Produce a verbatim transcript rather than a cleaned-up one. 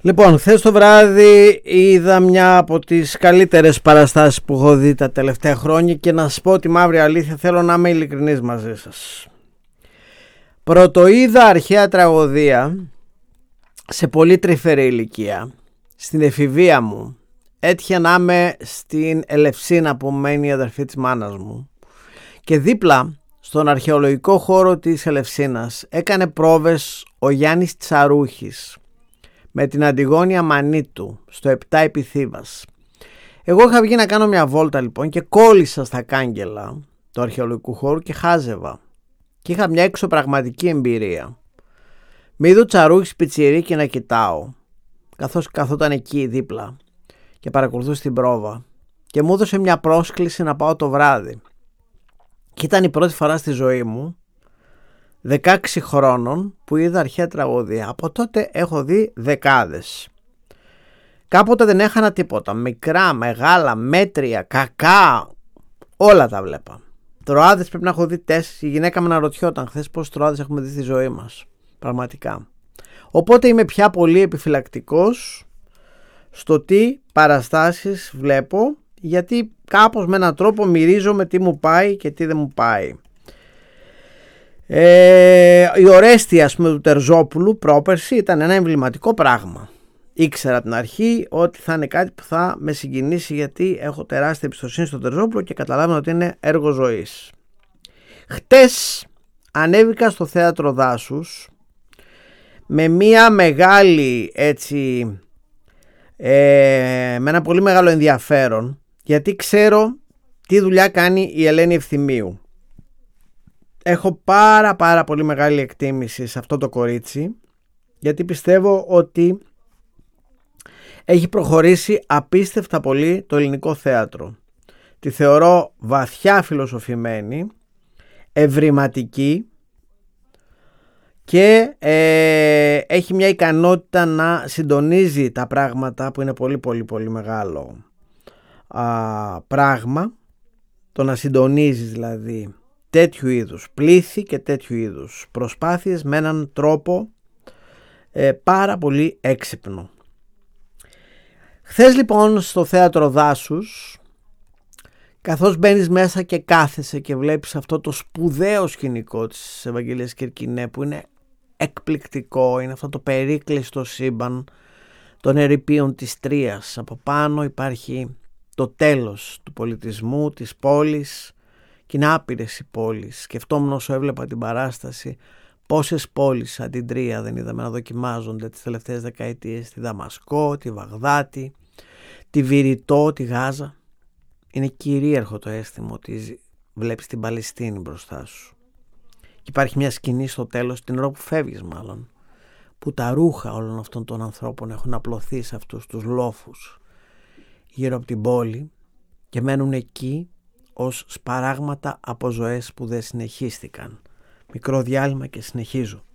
Λοιπόν, χθες το βράδυ είδα μια από τις καλύτερες παραστάσεις που έχω δει τα τελευταία χρόνια και να σας πω τη μαύρη αλήθεια, θέλω να είμαι ειλικρινής μαζί σας. Πρωτοείδα αρχαία τραγωδία σε πολύ τρυφερή ηλικία. Στην εφηβεία μου έτυχε να είμαι στην Ελευσίνα που μένει η αδερφή της μάνας μου και δίπλα στον αρχαιολογικό χώρο της Ελευσίνας έκανε πρόβες ο Γιάννης Τσαρούχης με την Αντιγόνια Μανίτου στο επτά επί Θήβας. Εγώ είχα βγει να κάνω μια βόλτα λοιπόν και κόλλησα στα κάγκελα του αρχαιολογικού χώρου και χάζευα και είχα μια εξωπραγματική εμπειρία. Με είδε ο Τσαρούχης πιτσιρίκι να κοιτάω καθώς καθόταν εκεί δίπλα και παρακολουθούσε την πρόβα και μου έδωσε μια πρόσκληση να πάω το βράδυ και ήταν η πρώτη φορά στη ζωή μου δεκαέξι χρόνων που είδα αρχαία τραγωδία. Από τότε έχω δει δεκάδες. Κάποτε δεν έχανα τίποτα. Μικρά, μεγάλα, μέτρια, κακά, όλα τα βλέπα. Τροάδες πρέπει να έχω δει τέσσερις. Η γυναίκα με αναρωτιόταν χθες πόσες τροάδες έχουμε δει στη ζωή μας. Πραγματικά. Οπότε είμαι πια πολύ επιφυλακτικός στο τι παραστάσεις βλέπω, γιατί κάπως με έναν τρόπο μυρίζομαι τι μου πάει και τι δεν μου πάει. Ε, η Ορέστη, ας πούμε, του Τερζόπουλου πρόπερση ήταν ένα εμβληματικό πράγμα. Ήξερα την αρχή ότι θα είναι κάτι που θα με συγκινήσει, γιατί έχω τεράστια εμπιστοσύνη στον Τερζόπουλο και καταλάβαινα ότι είναι έργο ζωής. Χτες ανέβηκα στο θέατρο Δάσους με μια μεγάλη έτσι ε, με ένα πολύ μεγάλο ενδιαφέρον, γιατί ξέρω τι δουλειά κάνει η Ελένη Ευθυμίου. Έχω πάρα πάρα πολύ μεγάλη εκτίμηση σε αυτό το κορίτσι, γιατί πιστεύω ότι έχει προχωρήσει απίστευτα πολύ το ελληνικό θέατρο. Τη θεωρώ βαθιά φιλοσοφημένη, ευρηματική και ε, έχει μια ικανότητα να συντονίζει τα πράγματα που είναι πολύ πολύ πολύ μεγάλο α, πράγμα. Το να συντονίζεις δηλαδή τέτοιου είδους πλήθη και τέτοιου είδους προσπάθειες με έναν τρόπο ε, πάρα πολύ έξυπνο. Χθες λοιπόν στο θέατρο Δάσους, καθώς μπαίνεις μέσα και κάθεσαι και βλέπεις αυτό το σπουδαίο σκηνικό της Ευαγγελίας Κερκινέ που είναι εκπληκτικό, είναι αυτό το περίκλειστο σύμπαν των ερειπίων της Τρίας. Από πάνω υπάρχει το τέλος του πολιτισμού, της πόλης, και είναι άπειρες οι πόλεις. Σκεφτόμουν όσο έβλεπα την παράσταση πόσες πόλεις σαν την Τρία δεν είδαμε να δοκιμάζονται τις τελευταίες δεκαετίες. Τη Δαμασκό, τη Βαγδάτη, τη Βηρητό, τη Γάζα. Είναι κυρίαρχο το αίσθημα ότι βλέπεις την Παλαιστίνη μπροστά σου. Και υπάρχει μια σκηνή στο τέλος, την ώρα που φεύγεις μάλλον, που τα ρούχα όλων αυτών των ανθρώπων έχουν απλωθεί σε αυτούς τους λόφους γύρω από την πόλη και μένουν εκεί ως σπαράγματα από ζωές που δεν συνεχίστηκαν. Μικρό διάλειμμα και συνεχίζω.